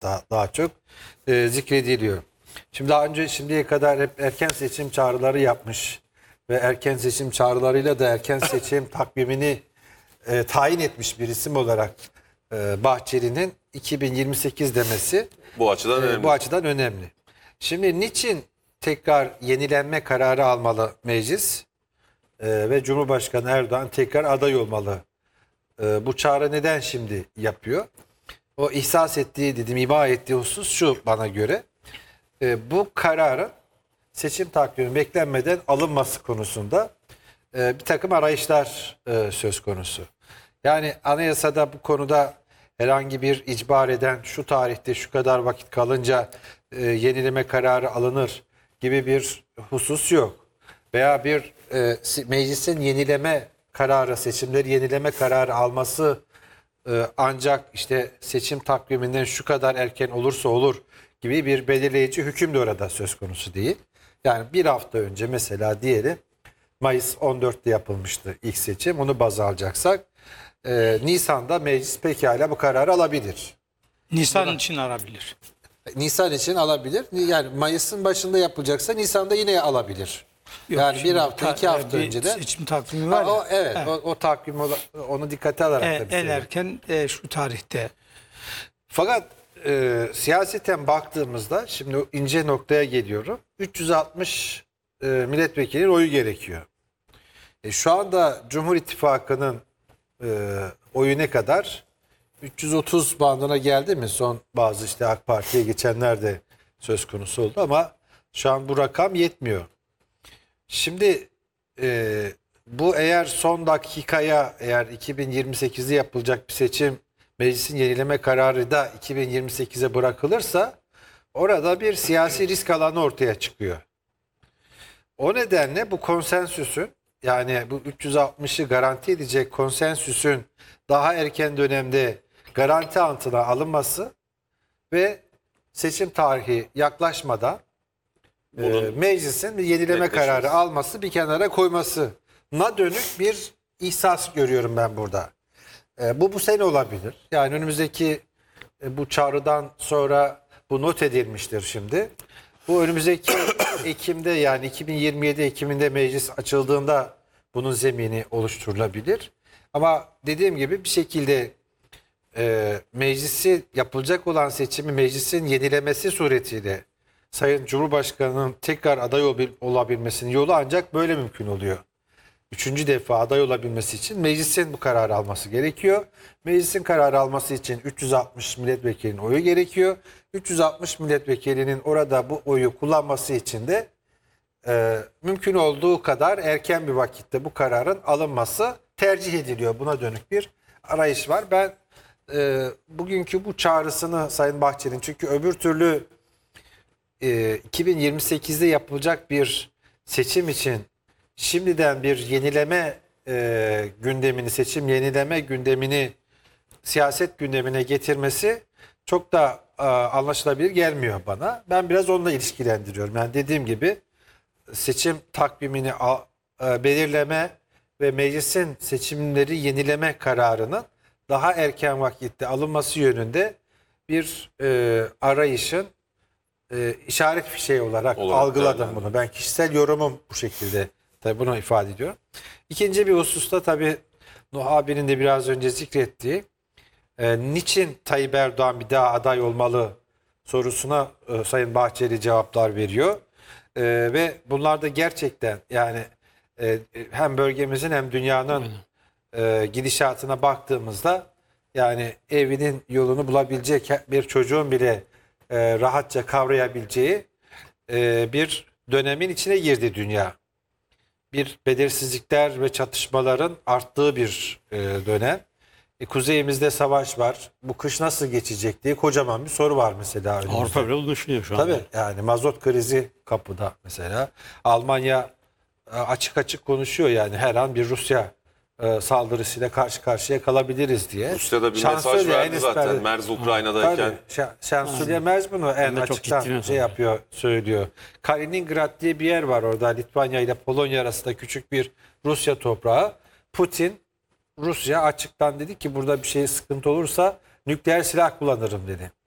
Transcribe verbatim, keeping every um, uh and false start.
daha, daha çok e, zikrediliyor. Şimdi daha önce şimdiye kadar hep erken seçim çağrıları yapmış ve erken seçim çağrılarıyla da erken seçim takvimini e, tayin etmiş bir isim olarak e, Bahçeli'nin iki bin yirmi sekiz demesi Bu açıdan e, önemli. bu açıdan önemli. Şimdi niçin tekrar yenilenme kararı almalı meclis e, ve Cumhurbaşkanı Erdoğan tekrar aday olmalı? E, bu çağrı neden şimdi yapıyor? O ihsas ettiği, dedim, ima ettiği husus şu bana göre. E, bu kararın seçim takvimi beklenmeden alınması konusunda e, bir takım arayışlar e, söz konusu. Yani anayasada bu konuda herhangi bir icbar eden şu tarihte şu kadar vakit kalınca e, yenileme kararı alınır gibi bir husus yok. Veya bir e, meclisin yenileme kararı, seçimleri yenileme kararı alması e, ancak işte seçim takviminden şu kadar erken olursa olur gibi bir belirleyici hüküm de orada söz konusu değil. Yani bir hafta önce mesela diyelim Mayıs on dörtte yapılmıştı ilk seçim. Onu baz alacaksak e, Nisan'da meclis pekala bu kararı alabilir. Nisan Buna, için alabilir. Nisan için alabilir. Yani Mayıs'ın başında yapılacaksa Nisan'da yine alabilir. Yok, yani bir şimdi hafta, ta- iki hafta bir önceden. seçim takvimi var Ha, o, ya. evet, Evet. O, o takvim onu dikkate alarak E, tabii en söylüyorum. erken e, şu tarihte. Fakat e, siyaseten baktığımızda şimdi o ince noktaya geliyorum. üç yüz altmış e, milletvekilinin oyu gerekiyor. E, şu anda Cumhur İttifakı'nın e, oyu ne kadar? üç yüz otuz bandına geldi mi? Son bazı işte AK Parti'ye geçenler de söz konusu oldu ama şu an bu rakam yetmiyor. Şimdi e, bu eğer son dakikaya, eğer iki bin yirmi sekizde yapılacak bir seçim meclisin yenileme kararı da iki bin yirmi sekize bırakılırsa orada bir siyasi risk alanı ortaya çıkıyor. O nedenle bu konsensüsün, yani bu üç yüz altmışı garanti edecek konsensüsün daha erken dönemde garanti altına alınması ve seçim tarihi yaklaşmadan e, meclisin bir yenileme netleşmesi. kararı alması, bir kenara koymasına dönük bir ihsas görüyorum ben burada. E, bu bu sene olabilir. Yani önümüzdeki e, bu çağrıdan sonra bu not edilmiştir şimdi. Bu önümüzdeki Ekim'de, yani iki bin yirmi yedi Ekim'inde meclis açıldığında bunun zemini oluşturulabilir. Ama dediğim gibi bir şekilde e, meclisi yapılacak olan seçimi meclisin yenilemesi suretiyle Sayın Cumhurbaşkanı'nın tekrar aday ol- olabilmesinin yolu ancak böyle mümkün oluyor. Üçüncü defa aday olabilmesi için meclisin bu kararı alması gerekiyor. Meclisin kararı alması için üç yüz altmış milletvekilinin oyu gerekiyor. üç yüz altmış milletvekilinin orada bu oyu kullanması için de e, mümkün olduğu kadar erken bir vakitte bu kararın alınması tercih ediliyor. Buna dönük bir arayış var. Ben e, bugünkü bu çağrısını Sayın Bahçeli'nin, çünkü öbür türlü e, iki bin yirmi sekizde yapılacak bir seçim için şimdiden bir yenileme e, gündemini, seçim yenileme gündemini siyaset gündemine getirmesi çok da e, anlaşılabilir gelmiyor bana. Ben biraz onunla ilişkilendiriyorum. Yani dediğim gibi seçim takvimini a, e, belirleme ve meclisin seçimleri yenileme kararının daha erken vakitte alınması yönünde bir e, arayışın e, işaret fişeği olarak, Olarak algıladım değerlendir. bunu. Ben kişisel yorumum bu şekilde. Tabii bunu ifade ediyorum. İkinci bir hususta tabii Nuh abinin de biraz önce zikrettiği e, niçin Tayyip Erdoğan bir daha aday olmalı sorusuna e, Sayın Bahçeli cevaplar veriyor. E, ve bunlar da gerçekten yani e, hem bölgemizin hem dünyanın e, gidişatına baktığımızda yani evinin yolunu bulabilecek bir çocuğun bile e, rahatça kavrayabileceği e, bir dönemin içine girdi dünya. Bir belirsizlikler ve çatışmaların arttığı bir e, dönem. E, kuzeyimizde savaş var. Bu kış nasıl geçecek diye kocaman bir soru var mesela önümüzde. Avrupa bile onu düşünüyor şu anda. Tabii yani mazot krizi kapıda mesela. Almanya e, açık açık konuşuyor, yani her an bir Rusya e, saldırısıyla karşı karşıya kalabiliriz diye. Rusya'da bir Şansölye mesaj verdi en zaten. esmer- Merz Ukrayna'dayken. Tabii, Şa- Şansölye Merz bunu en de çok açıktan ciddi mesaj. şey yapıyor, söylüyor. Kaliningrad diye bir yer var orada, Litvanya ile Polonya arasında küçük bir Rusya toprağı. Putin, Rusya açıktan dedi ki burada bir şey sıkıntı olursa nükleer silah kullanırım dedi.